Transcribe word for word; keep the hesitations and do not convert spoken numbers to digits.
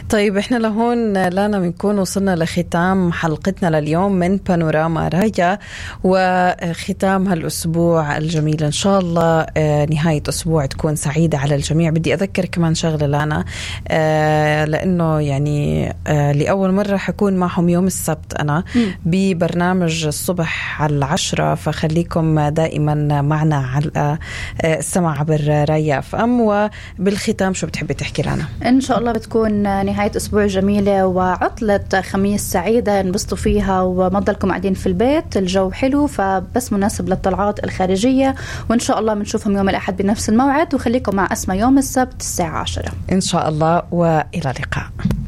طيب احنا لهون لانا بنكون وصلنا لختام حلقتنا لليوم من بانوراما رايا، وختام هالأسبوع الجميل. إن شاء الله نهاية أسبوع تكون سعيدة على الجميع. بدي أذكر كمان شغلة لانا، لأنه يعني لأول مرة حكون معهم يوم السبت أنا ببرنامج الصبح على العشرة، فخليكم دائما معنا على السمع عبر رايا اف ام. وبالختام شو بتحبي تحكي لنا؟ إن شاء الله بتكون نهاية أسبوع جميلة وعطلة خميس سعيدة نبسطوا فيها وما تضلكم قاعدين في البيت، الجو حلو فبس مناسب للطلعات الخارجية. وإن شاء الله بنشوفهم يوم الأحد بنفس الموعد، وخليكم مع أسماء يوم السبت الساعة عشرة إن شاء الله، وإلى اللقاء.